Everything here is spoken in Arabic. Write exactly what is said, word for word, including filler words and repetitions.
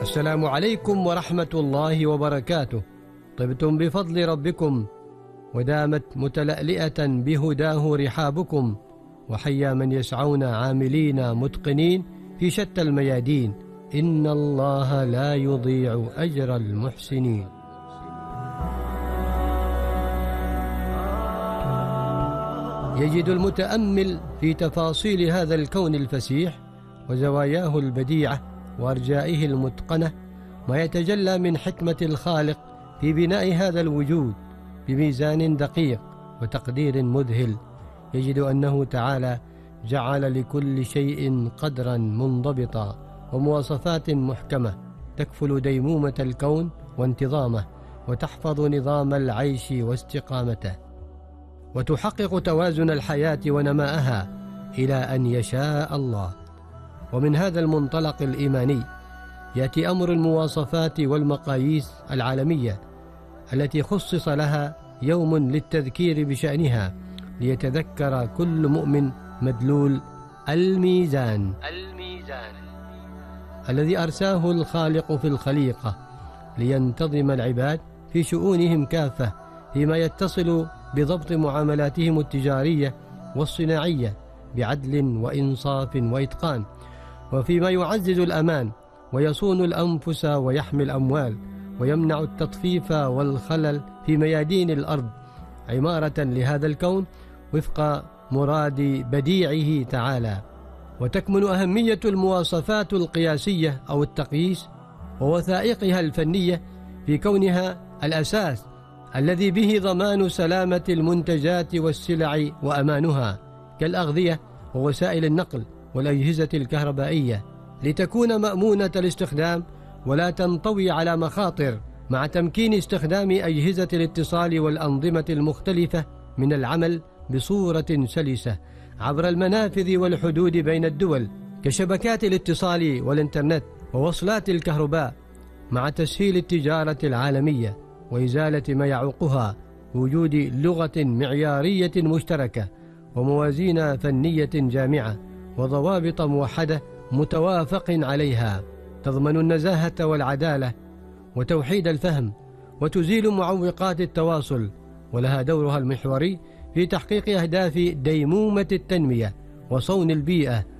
السلام عليكم ورحمة الله وبركاته. طبتم بفضل ربكم ودامت متلألئة بهداه رحابكم، وحيا من يسعون عاملين متقنين في شتى الميادين، إن الله لا يضيع أجر المحسنين. يجد المتأمل في تفاصيل هذا الكون الفسيح وزواياه البديعة وأرجائه المتقنة ما يتجلى من حكمة الخالق في بناء هذا الوجود بميزان دقيق وتقدير مذهل. يجد أنه تعالى جعل لكل شيء قدرا منضبطا ومواصفات محكمة تكفل ديمومة الكون وانتظامه، وتحفظ نظام العيش واستقامته، وتحقق توازن الحياة ونماءها إلى أن يشاء الله. ومن هذا المنطلق الإيماني يأتي أمر المواصفات والمقاييس العالمية التي خصص لها يوم للتذكير بشأنها، ليتذكر كل مؤمن مدلول الميزان الميزان الذي أرساه الخالق في الخليقة لينتظم العباد في شؤونهم كافة، فيما يتصل بضبط معاملاتهم التجارية والصناعية بعدل وإنصاف وإتقان، وفيما يعزز الأمان ويصون الأنفس ويحمي الأموال ويمنع التطفيف والخلل في ميادين الأرض، عمارة لهذا الكون وفق مراد بديعه تعالى. وتكمن أهمية المواصفات القياسية أو التقييس ووثائقها الفنية في كونها الأساس الذي به ضمان سلامة المنتجات والسلع وأمانها، كالأغذية ووسائل النقل والأجهزة الكهربائية، لتكون مأمونة الاستخدام ولا تنطوي على مخاطر، مع تمكين استخدام أجهزة الاتصال والأنظمة المختلفة من العمل بصورة سلسة عبر المنافذ والحدود بين الدول، كشبكات الاتصال والإنترنت ووصلات الكهرباء، مع تسهيل التجارة العالمية وإزالة ما يعوقها، وجود لغة معيارية مشتركة وموازين فنية جامعة وضوابط موحدة متوافق عليها تضمن النزاهة والعدالة وتوحيد الفهم وتزيل معوقات التواصل، ولها دورها المحوري في تحقيق أهداف ديمومة التنمية وصون البيئة